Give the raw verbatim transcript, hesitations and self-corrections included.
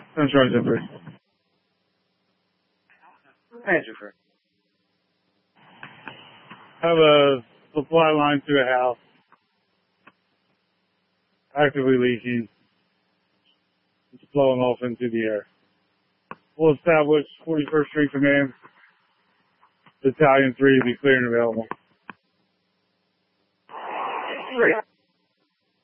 Sunshine Zipper. Answer for. Have a supply line to a house. Actively leaking. It's blowing off into the air. We'll establish forty-first Street Command. Battalion three to be clear and available. Three.